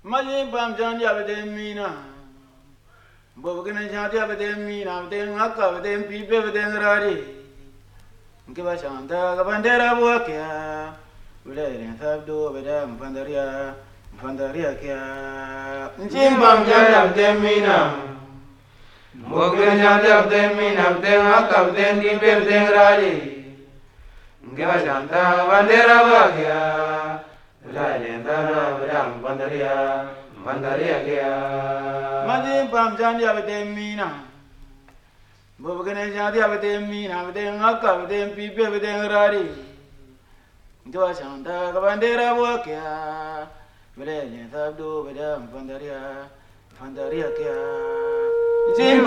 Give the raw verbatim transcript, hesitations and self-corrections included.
Majin Pam Janja with them Mina. Bogan Janja with them Mina, then Haka with them people with them Radi. Give us Shanta, Bandera Wakia. We let him have do with them, Pandaria, Pandaria Kia. Jim Pam Janja with them Mina. Bogan Janja with them Mina, then Haka with them people with them Radi. Give us Shanta, Bandera Wakia. Bandaria, Bandaria, Madin Pam Janja with them Mina. Bogan Janja with them Mina, with them Haka, with them people with them Radi. Do a Shanta, Bandera Wakia. Village, Tabdo, with them, Bandaria, Bandaria.